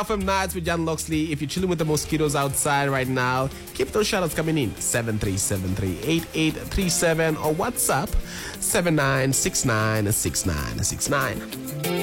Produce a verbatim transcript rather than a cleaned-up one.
From Nights with John Loxley. If you're chilling with the mosquitoes outside right now, keep those shoutouts coming in. seven three seven three, eight eight three seven or WhatsApp seven nine six nine six nine six nine.